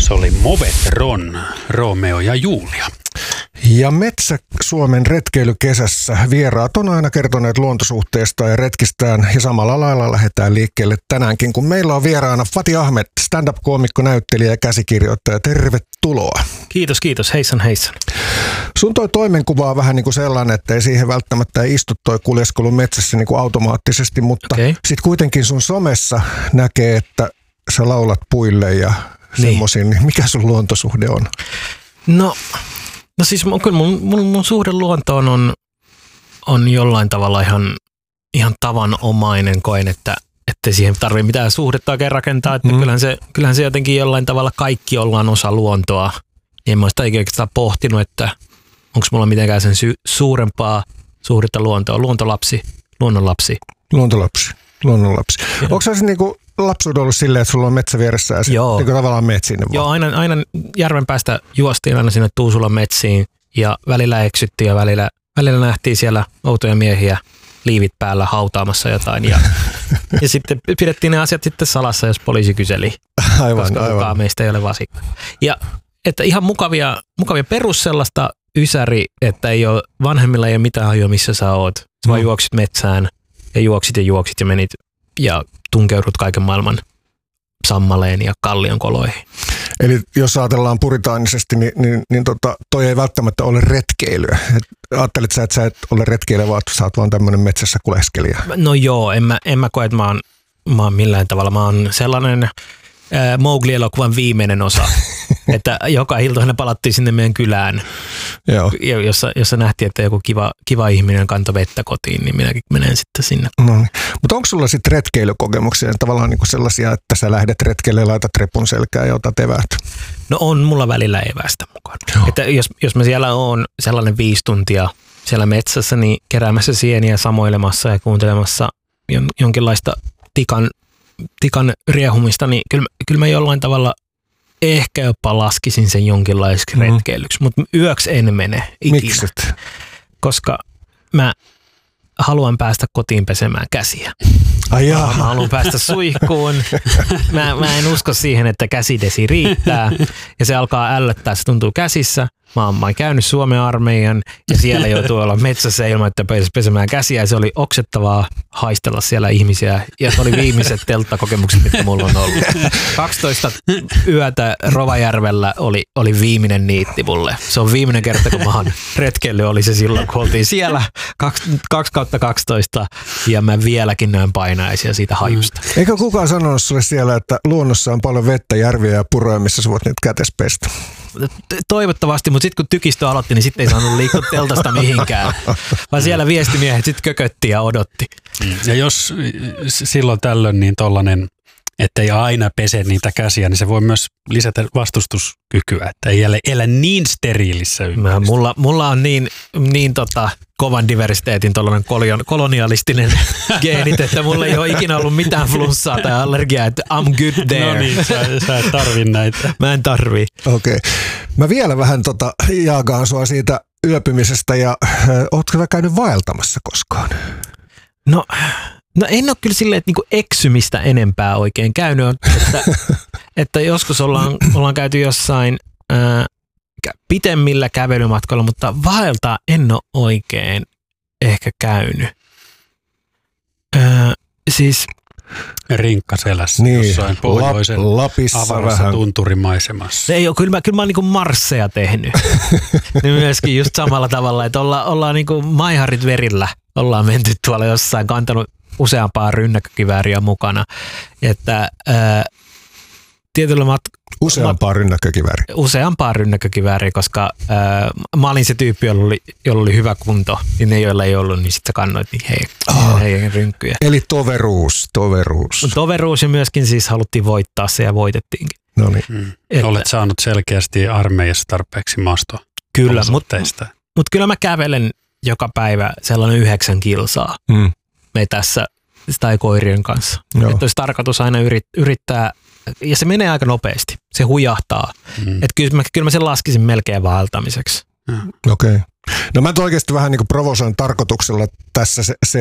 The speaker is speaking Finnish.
Se oli Movetron, Romeo ja Julia. Ja Metsä-Suomen retkeilykesässä vieraat on aina kertoneet luontosuhteesta ja retkistään ja samalla lailla lähdetään liikkeelle tänäänkin, kun meillä on vieraana Fatih Ahmed, stand-up-koomikko, näyttelijä ja käsikirjoittaja. Tervetuloa. Kiitos. Heissan. Sun toi toimenkuva on vähän niin kuin sellainen, että ei siihen välttämättä istu toi kuljeskelu metsässä niin kuin automaattisesti, mutta sit kuitenkin sun somessa näkee, että sä laulat puille ja semmoisiin, niin mikä sun luontosuhde on? No siis kyllä mun suhde luontoon on jollain tavalla ihan tavanomainen, koen, että siihen tarvii mitään suhdetta oikein rakentaa, että kyllähän se jotenkin jollain tavalla kaikki ollaan osa luontoa. En mä sitä oikeastaan pohtinut, että onko mulla mitenkään sen suurempaa suhdetta luontoa. Luonnonlapsi. Onko se niinku lapsuuden ollut silleen, että sulla on metsä vieressä ja niin tavallaan meet sinne vaan? Joo, aina järven päästä juostiin aina sinne Tuusulan metsiin ja välillä eksyttiin ja välillä nähtiin siellä outoja miehiä liivit päällä hautaamassa jotain ja sitten pidettiin ne asiat sitten salassa, jos poliisi kyseli, koska kukaan meistä ei ole vasikka. Ja että ihan mukavia perus sellaista ysäri, että vanhemmilla ei ole mitään hajua, missä sä oot. Sä vaan juoksit metsään ja juoksit ja menit ja tunkeudut kaiken maailman sammaleen ja kallion koloihin. Eli jos ajatellaan puritaanisesti, niin toi ei välttämättä ole retkeilyä. Ajattelit sä, että sä et ole retkeilijä, vaan sä oot vaan tämmöinen metsässä kuleskelija? No joo, en mä koe, että mä oon millään tavalla. Mä oon sellainen Mowgli-elokuvan viimeinen osa, että joka ilta palattiin sinne meidän kylään, jossa nähtiin, että joku kiva ihminen kantoi vettä kotiin, niin minäkin menen sitten sinne. No, mutta onko sulla sitten retkeilykokemuksia, tavallaan niinku sellaisia, että sä lähdet retkeille ja laitat repun selkään ja otat eväät? No on mulla välillä evästä mukaan. Että jos mä siellä oon sellainen 5 tuntia siellä metsässä, niin keräämässä sieniä, samoilemassa ja kuuntelemassa jonkinlaista tikan riehumista, niin kyllä mä jollain tavalla ehkä jopa laskisin sen jonkinlaiseksi retkeilyksi, mutta yöksi en mene ikinä. Miksi? Koska mä haluan päästä kotiin pesemään käsiä. Mä haluan päästä suihkuun. Mä en usko siihen, että käsidesi riittää ja se alkaa ällöttää, se tuntuu käsissä. Mä oon käynyt Suomen armeijan ja siellä joutuu olla metsässä ilman, että pääsisi pesemään käsiä ja se oli oksettavaa haistella siellä ihmisiä ja se oli viimeiset telttakokemukset, mitä mulla on ollut. 12 yötä Rovajärvellä oli viimeinen niitti mulle. Se on viimeinen kerta, kun mä oon retkeillyt, oli se silloin, kun oltiin siellä 2/12 ja mä vieläkin näen painaisia siitä hajusta. Eikö kukaan sanonut sulle siellä, että luonnossa on paljon vettä, järviä ja puroja, missä sä voit niitä kätes pestä? Toivottavasti, mutta sitten kun tykistö aloitti, niin sitten ei saanut liikkua teltasta mihinkään. Vaan siellä viestimiehet sitten kökötti ja odotti. Ja jos silloin tällöin niin tollainen, että ei aina pese niitä käsiä, niin se voi myös lisätä vastustuskykyä, että ei elä niin steriilissä ympäristössä. Mulla on niin kovan diversiteetin tollainen kolonialistinen geenit, että mulla ei ole ikinä ollut mitään flunssaa tai allergiaa, että I'm good there. No niin, sä et tarvi näitä. Mä en tarvii. Okei. Mä vielä vähän jaagaan sua siitä yöpymisestä ja ootko sä käynyt vaeltamassa koskaan? No en ole kyllä silleen, että niinku eksymistä enempää oikein käynyt, että joskus ollaan käyty jossain pitemmillä kävelymatkoilla, mutta vaeltaa en ole oikein ehkä käynyt. Siis rinkkaselässä jossain pohjoisen avarassa tunturimaisemassa. Ei ole, kyllä mä oon niinku marsseja tehnyt. Niin myöskin just samalla tavalla, että ollaan niinku maiharit verillä, ollaan menty tuolla jossain, kantanut useampaa rynnäkkökivääriä mukana. Että tietyllä Useampaa rynnäkkökivääriä, koska mä olin se tyyppi, jolla oli hyvä kunto, niin ne, joilla ei ollut, niin sitten sä kannoit heidän rynkkyjä. Eli toveruus. Toveruus ja myöskin siis haluttiin voittaa se ja voitettiinkin. No niin. Olet saanut selkeästi armeijassa tarpeeksi maastoa. Kyllä, mutta kyllä mä kävelen joka päivä sellainen 9 kilsaa metässä tai koirien kanssa. Että olisi tarkoitus aina yrittää, ja se menee aika nopeasti. Se hujahtaa. Että kyllä mä sen laskisin melkein vaeltamiseksi. Okei. No mä oikeasti vähän niin kuin provosoin tarkoituksella tässä se,